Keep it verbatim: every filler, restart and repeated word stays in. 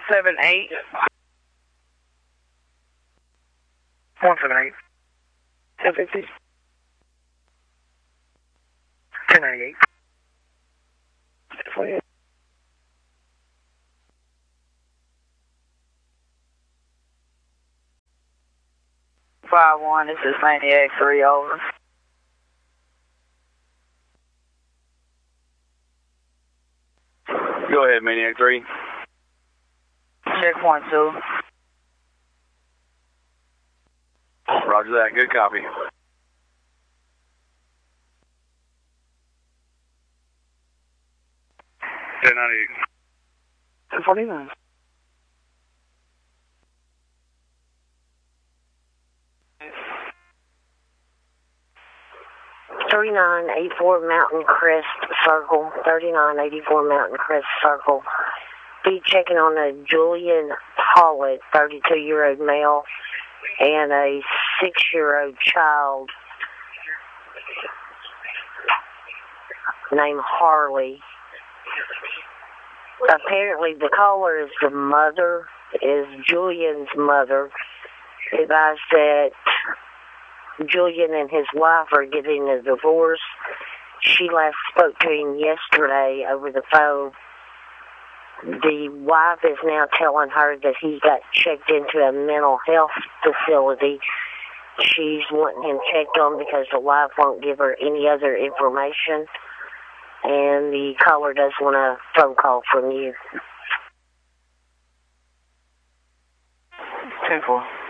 seven eight. one seven eight. ten fifty. ten ninety-eight. forty-eight. five one, this is Maniac three, over. Go ahead, Maniac three. Checkpoint two. Roger that, good copy. ten ninety-eight. ten forty-nine. thirty-nine eighty-four Mountain Crest Circle, thirty-nine eighty-four Mountain Crest Circle. Be checking on a Julian Pollitt, thirty-two-year-old male, and a six-year-old child named Harley. Apparently the caller is the mother, is Julian's mother. Advised that Julian and his wife are getting a divorce. She last spoke to him yesterday over the phone. The wife is now telling her that he got checked into a mental health facility. She's wanting him checked on because the wife won't give her any other information. And the caller does want a phone call from you. ten four.